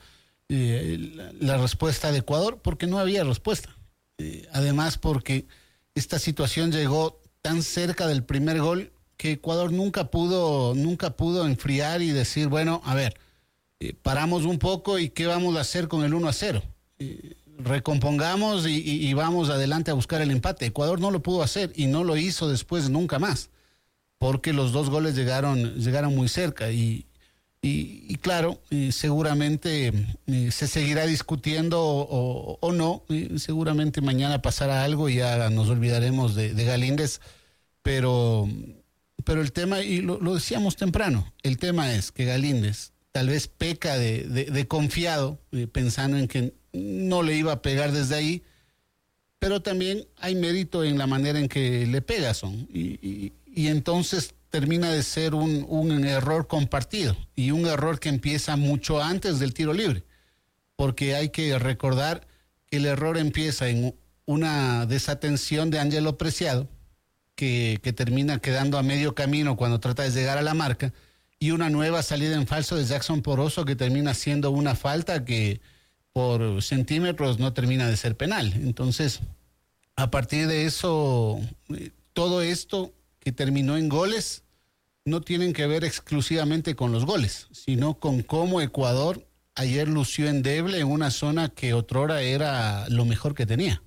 la respuesta de Ecuador, porque no había respuesta. Además, porque esta situación llegó tan cerca del primer gol que Ecuador nunca pudo enfriar y decir, bueno, a ver, paramos un poco y ¿qué vamos a hacer con el 1-0? Recompongamos y vamos adelante a buscar el empate. Ecuador no lo pudo hacer y no lo hizo después nunca más, porque los 2 goles llegaron muy cerca y claro, seguramente se seguirá discutiendo o no, seguramente mañana pasará algo y ya nos olvidaremos de Galíndez, pero el tema, y lo decíamos temprano, el tema es que Galíndez tal vez peca de confiado, pensando en que no le iba a pegar desde ahí, pero también hay mérito en la manera en que le pega, y entonces termina de ser un error compartido y un error que empieza mucho antes del tiro libre, porque hay que recordar que el error empieza en una desatención de Ángelo Preciado, que termina quedando a medio camino cuando trata de llegar a la marca, y una nueva salida en falso de Jackson Poroso que termina siendo una falta que por centímetros no termina de ser penal. Entonces, a partir de eso, todo esto que terminó en goles no tienen que ver exclusivamente con los goles, sino con cómo Ecuador ayer lució endeble en una zona que otrora era lo mejor que tenía.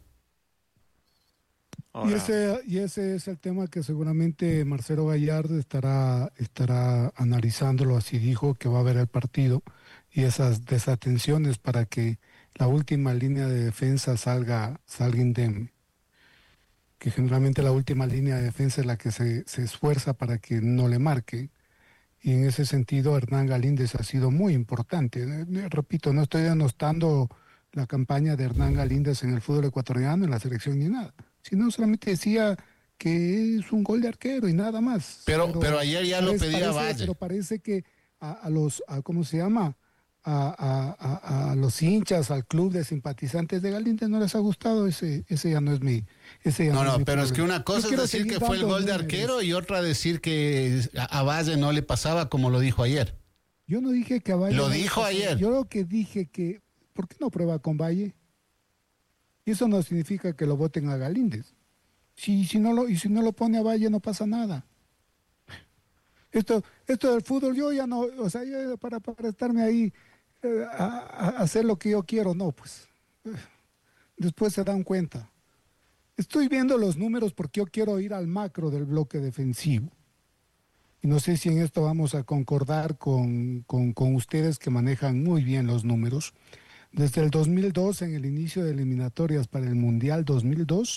Y ese es el tema que seguramente Marcelo Gallardo estará analizándolo, así dijo, que va a ver el partido y esas desatenciones para que la última línea de defensa salga indemne. Que generalmente la última línea de defensa es la que se esfuerza para que no le marque. Y en ese sentido Hernán Galíndez ha sido muy importante. Repito, no estoy denostando la campaña de Hernán Galíndez en el fútbol ecuatoriano, en la selección ni nada, sino solamente decía que es un gol de arquero y nada más. Pero ayer ya lo pedía Valle. Pero parece que ¿cómo se llama? A los hinchas, al club de simpatizantes de Galíndez no les ha gustado, ese ya no es mi... pero es que una cosa es decir que fue el gol de arquero y otra decir que a Valle no le pasaba como lo dijo ayer. Yo no dije que a Valle... Lo dijo ayer. Yo lo que dije que... ¿Por qué no prueba con Valle? Y eso no significa que lo voten a Galíndez. Si no lo pone a Valle no pasa nada. Esto del fútbol yo ya no... O sea, yo para estarme ahí a hacer lo que yo quiero, no, pues. Después se dan cuenta. Estoy viendo los números porque yo quiero ir al macro del bloque defensivo. Y no sé si en esto vamos a concordar con ustedes que manejan muy bien los números. Desde el 2002, en el inicio de eliminatorias para el Mundial 2002,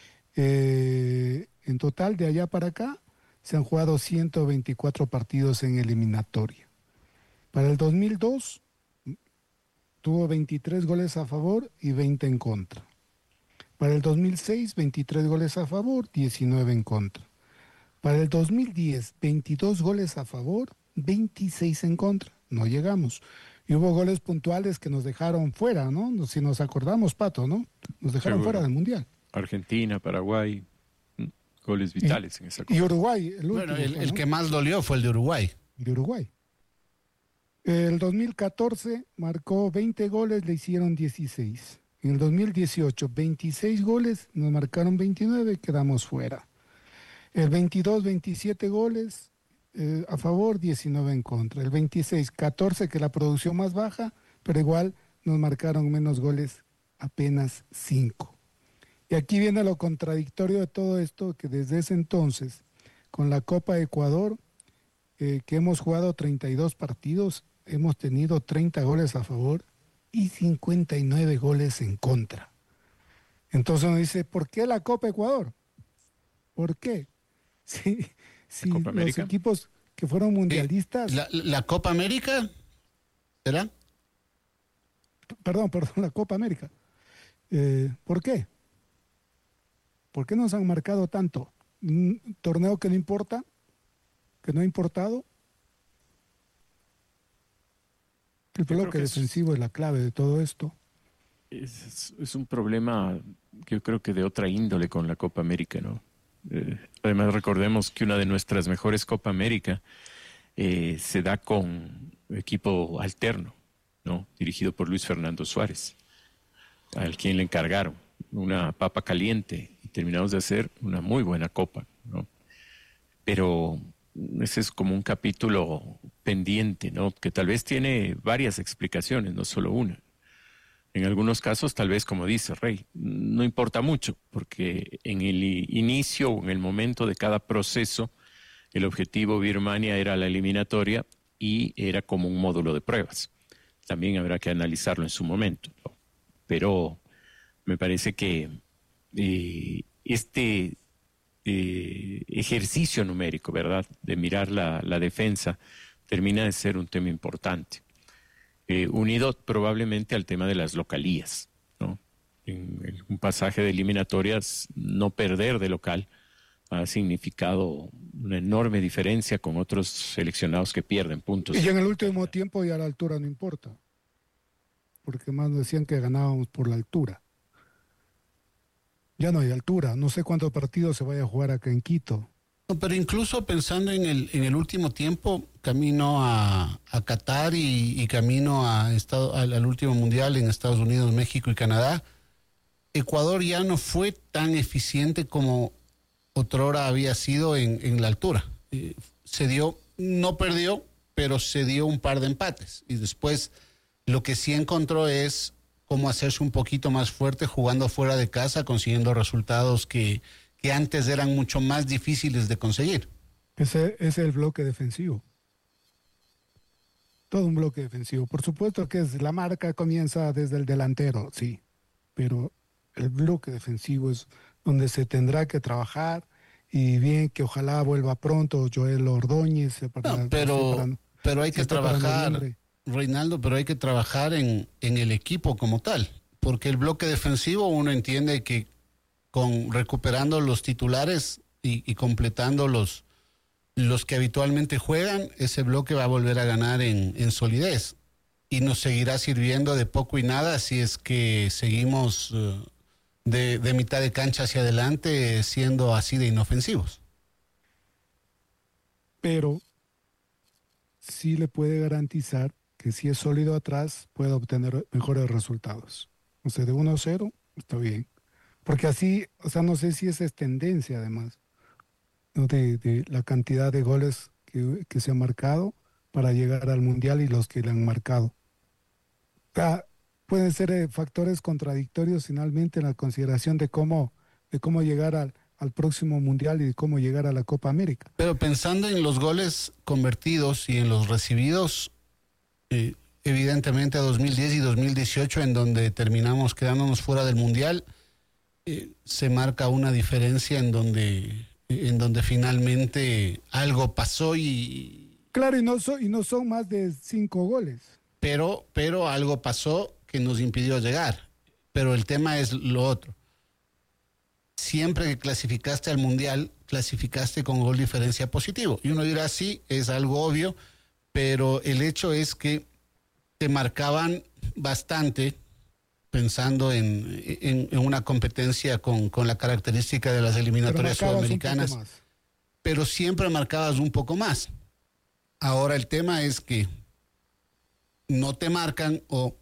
en total de allá para acá se han jugado 124 partidos en eliminatoria. Para el 2002 tuvo 23 goles a favor y 20 en contra. Para el 2006, 23 goles a favor, 19 en contra. Para el 2010, 22 goles a favor, 26 en contra. No llegamos. Y hubo goles puntuales que nos dejaron fuera, ¿no? Si nos acordamos, Pato, ¿no? Nos dejaron fuera del Mundial. Argentina, Paraguay, goles vitales en esa cosa. Y Uruguay, el último. Bueno, el que más dolió fue el de Uruguay. De Uruguay. El 2014 marcó 20 goles, le hicieron 16. En el 2018, 26 goles, nos marcaron 29, quedamos fuera. El 22, 27 goles a favor, 19 en contra. El 26, 14, que es la producción más baja, pero igual nos marcaron menos goles, apenas 5. Y aquí viene lo contradictorio de todo esto, que desde ese entonces, con la Copa Ecuador, que hemos jugado 32 partidos, hemos tenido 30 goles a favor y 59 goles en contra. Entonces uno dice, ¿por qué la Copa Ecuador? ¿Por qué? Si los equipos que fueron mundialistas... ¿La Copa América? ¿Será? Perdón, la Copa América. ¿Por qué? ¿Por qué nos han marcado tanto? ¿Un torneo que no importa? ¿Que no ha importado? El bloque defensivo es la clave de todo esto. Es un problema que yo creo que de otra índole con la Copa América, ¿no? Además recordemos que una de nuestras mejores Copa América se da con equipo alterno, ¿no? Dirigido por Luis Fernando Suárez, al quien le encargaron una papa caliente y terminamos de hacer una muy buena Copa, ¿no? Pero ese es como un capítulo pendiente, ¿no? Que tal vez tiene varias explicaciones, no solo una. En algunos casos, tal vez, como dice Rey, no importa mucho, porque en el inicio o en el momento de cada proceso, el objetivo Birmania era la eliminatoria y era como un módulo de pruebas. También habrá que analizarlo en su momento, ¿no? Pero me parece que este ejercicio numérico, ¿verdad?, de mirar la defensa, termina de ser un tema importante, unido probablemente al tema de las localías, ¿no? En un pasaje de eliminatorias, no perder de local ha significado una enorme diferencia con otros seleccionados que pierden puntos. Y en el último tiempo ya la altura no importa, porque más decían que ganábamos por la altura. Ya no hay altura, no sé cuántos partidos se vaya a jugar acá en Quito. No, pero incluso pensando en el último tiempo, camino a Qatar y camino al último mundial en Estados Unidos, México y Canadá, Ecuador ya no fue tan eficiente como otrora había sido en la altura. No perdió, pero se dio un par de empates. Y después lo que sí encontró es cómo hacerse un poquito más fuerte jugando fuera de casa, consiguiendo resultados que antes eran mucho más difíciles de conseguir. Ese es el bloque defensivo. Todo un bloque defensivo. Por supuesto que la marca comienza desde el delantero, sí, pero el bloque defensivo es donde se tendrá que trabajar, y bien que ojalá vuelva pronto Joel Ordóñez. Pero hay que trabajar, Reinaldo, pero hay que trabajar en el equipo como tal, porque el bloque defensivo uno entiende que recuperando los titulares y completando los que habitualmente juegan, ese bloque va a volver a ganar en solidez y nos seguirá sirviendo de poco y nada si es que seguimos de mitad de cancha hacia adelante siendo así de inofensivos. Pero sí le puede garantizar que si es sólido atrás puede obtener mejores resultados. O sea, de 1-0 está bien. Porque así, o sea, no sé si esa es tendencia además, ¿no? de la cantidad de goles que se ha marcado para llegar al Mundial y los que le han marcado. O sea, pueden ser factores contradictorios finalmente en la consideración de cómo llegar al próximo Mundial y de cómo llegar a la Copa América. Pero pensando en los goles convertidos y en los recibidos, evidentemente a 2010 y 2018, en donde terminamos quedándonos fuera del Mundial, se marca una diferencia en donde finalmente algo pasó y... Claro, y no son más de 5 goles. Pero algo pasó que nos impidió llegar. Pero el tema es lo otro. Siempre que clasificaste al Mundial, clasificaste con gol diferencia positivo. Y uno dirá, sí, es algo obvio, pero el hecho es que te marcaban bastante pensando en una competencia con la característica de las eliminatorias sudamericanas, pero siempre marcabas un poco más. Ahora el tema es que no te marcan o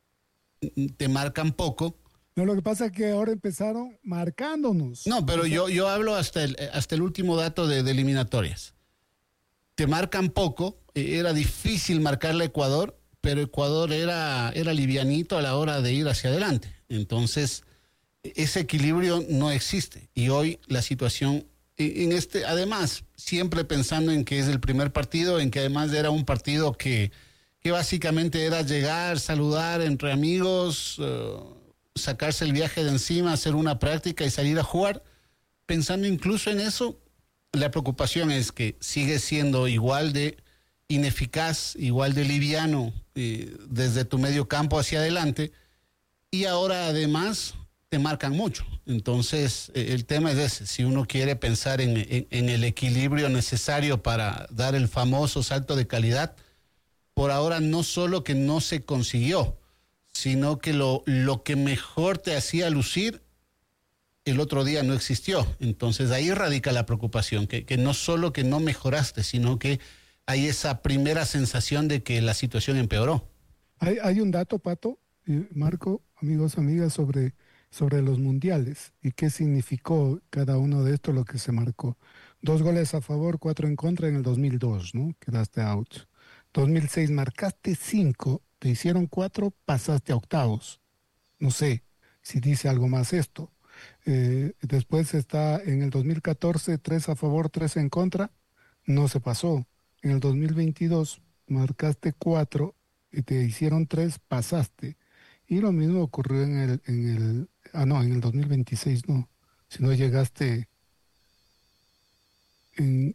te marcan poco. No, lo que pasa es que ahora empezaron marcándonos. No, pero yo hablo hasta el último dato de eliminatorias. Te marcan poco, era difícil marcarle a Ecuador, pero Ecuador era livianito a la hora de ir hacia adelante. Entonces, ese equilibrio no existe. Y hoy la situación, además, siempre pensando en que es el primer partido, en que además era un partido que básicamente era llegar, saludar entre amigos, sacarse el viaje de encima, hacer una práctica y salir a jugar. Pensando incluso en eso, la preocupación es que sigue siendo igual de ineficaz, igual de liviano desde tu medio campo hacia adelante, y ahora además te marcan mucho. Entonces el tema es ese: si uno quiere pensar en el equilibrio necesario para dar el famoso salto de calidad, por ahora no solo que no se consiguió, sino que lo que mejor te hacía lucir el otro día no existió. Entonces ahí radica la preocupación, que no solo que no mejoraste, sino que hay esa primera sensación de que la situación empeoró. Hay un dato, Pato, Marco, amigos, amigas, sobre los mundiales y qué significó cada uno de estos, lo que se marcó. 2 goles a favor, 4 en contra en el 2002, ¿no? Quedaste out. 2006 marcaste 5, te hicieron 4, pasaste a octavos. No sé si dice algo más esto. Después está en el 2014, 3 a favor, 3 en contra, no se pasó. En el 2022 marcaste 4 y te hicieron 3, pasaste. Y lo mismo ocurrió en el 2026 no. Si no llegaste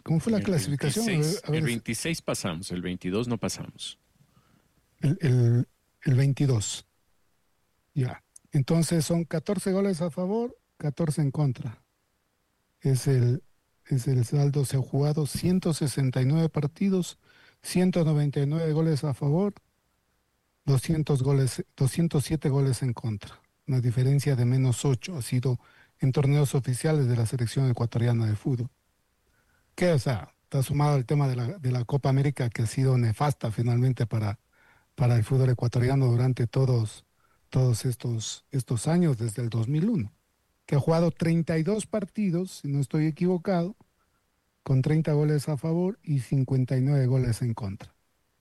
¿Cómo fue la clasificación? 26, A ver, el 26 pasamos, el 22 no pasamos. el 22. Ya. Entonces son 14 goles a favor, 14 en contra. Es el saldo. Se ha jugado 169 partidos, 199 goles a favor, 207 goles en contra. Una diferencia de -8 ha sido en torneos oficiales de la selección ecuatoriana de fútbol. Que, o sea, está sumado el tema de la Copa América, que ha sido nefasta finalmente para el fútbol ecuatoriano durante todos estos años, desde el 2001, que ha jugado 32 partidos, si no estoy equivocado, con 30 goles a favor y 59 goles en contra.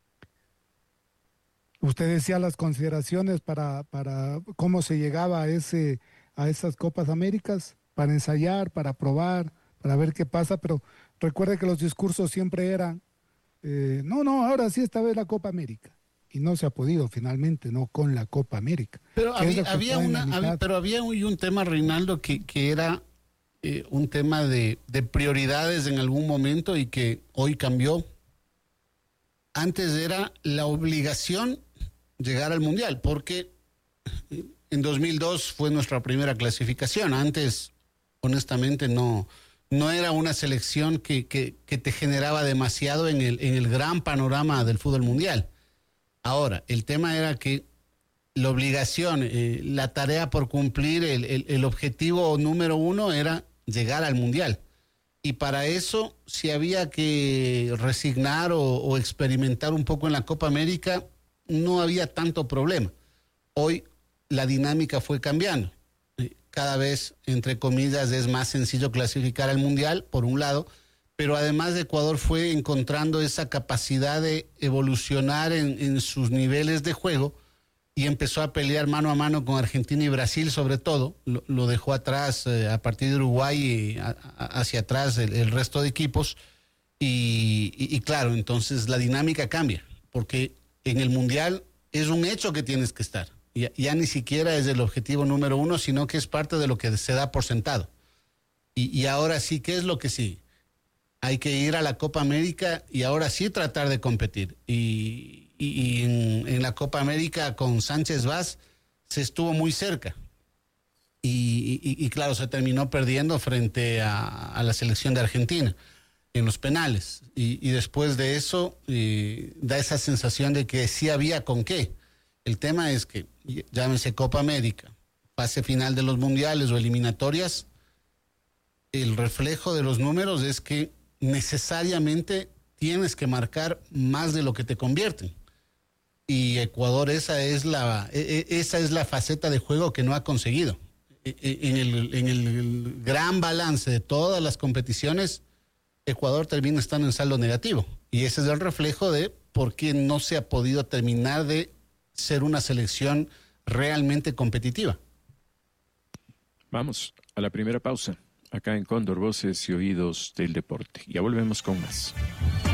Usted decía las consideraciones para cómo se llegaba a esas Copas Américas, para ensayar, para probar, para ver qué pasa, pero recuerde que los discursos siempre eran, ahora sí, esta vez la Copa América. Y no se ha podido finalmente, no con la Copa América. Pero había un tema, Reinaldo, que era un tema de prioridades en algún momento y que hoy cambió. Antes era la obligación llegar al Mundial, porque en 2002 fue nuestra primera clasificación. Antes, honestamente, no era una selección que te generaba demasiado en el gran panorama del fútbol mundial. Ahora, el tema era que la obligación, la tarea por cumplir, el objetivo número 1 era llegar al Mundial. Y para eso, si había que resignar o experimentar un poco en la Copa América, no había tanto problema. Hoy la dinámica fue cambiando. Cada vez, entre comillas, es más sencillo clasificar al Mundial, por un lado, pero además Ecuador fue encontrando esa capacidad de evolucionar en sus niveles de juego y empezó a pelear mano a mano con Argentina y Brasil, sobre todo. Lo dejó atrás a partir de Uruguay y hacia atrás el resto de equipos. Y claro, entonces la dinámica cambia, porque en el Mundial es un hecho que tienes que estar. Ya ni siquiera es el objetivo número 1, sino que es parte de lo que se da por sentado. Y ahora sí, ¿qué es lo que sigue? Hay que ir a la Copa América y ahora sí tratar de competir. Y en la Copa América con Sánchez Vaz se estuvo muy cerca. Y claro, se terminó perdiendo frente a la selección de Argentina en los penales. Y después de eso da esa sensación de que sí había con qué. El tema es que, llámese Copa América, fase final de los mundiales o eliminatorias, el reflejo de los números es que necesariamente tienes que marcar más de lo que te convierten. Y Ecuador esa es la faceta de juego que no ha conseguido. En el gran balance de todas las competiciones, Ecuador termina estando en saldo negativo. Y ese es el reflejo de por qué no se ha podido terminar de ser una selección realmente competitiva. Vamos a la primera pausa, acá en Cóndor, Voces y Oídos del Deporte. Ya volvemos con más.